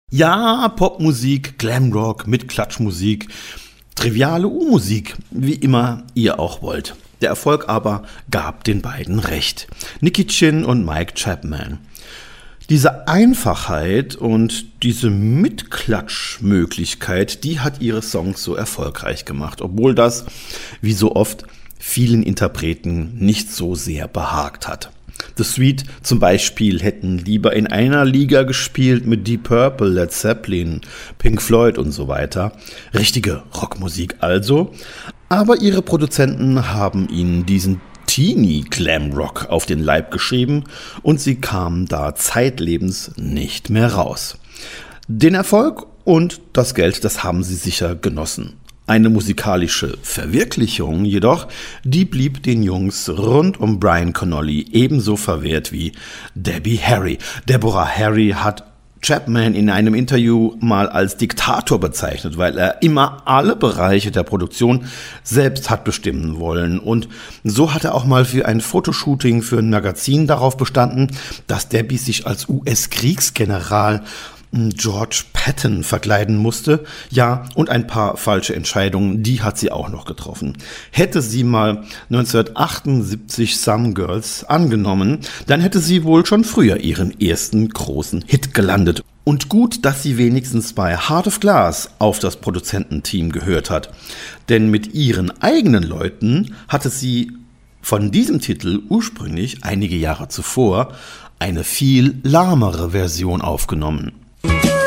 Ja, Popmusik, Glamrock mit Klatschmusik, triviale U-Musik, wie immer ihr auch wollt. Der Erfolg aber gab den beiden recht. Nicky Chinn und Mike Chapman. Diese Einfachheit und diese Mitklatschmöglichkeit, die hat ihre Songs so erfolgreich gemacht, obwohl das, wie so oft, vielen Interpreten nicht so sehr behagt hat. The Sweet zum Beispiel hätten lieber in einer Liga gespielt mit Deep Purple, Led Zeppelin, Pink Floyd und so weiter. Richtige Rockmusik also. Aber ihre Produzenten haben ihnen diesen Teenie Glam Rock auf den Leib geschrieben und sie kamen da zeitlebens nicht mehr raus. Den Erfolg und das Geld, das haben sie sicher genossen. Eine musikalische Verwirklichung jedoch, die blieb den Jungs rund um Brian Connolly ebenso verwehrt wie Debbie Harry. Deborah Harry hat Chapman in einem Interview mal als Diktator bezeichnet, weil er immer alle Bereiche der Produktion selbst hat bestimmen wollen. Und so hat er auch mal für ein Fotoshooting für ein Magazin darauf bestanden, dass Debbie sich als US-Kriegsgeneral George Patton verkleiden musste. Ja, und ein paar falsche Entscheidungen, die hat sie auch noch getroffen. Hätte sie mal 1978 Some Girls angenommen, dann hätte sie wohl schon früher ihren ersten großen Hit gelandet. Und gut, dass sie wenigstens bei Heart of Glass auf das Produzententeam gehört hat. Denn mit ihren eigenen Leuten hatte sie von diesem Titel ursprünglich einige Jahre zuvor eine viel lahmere Version aufgenommen.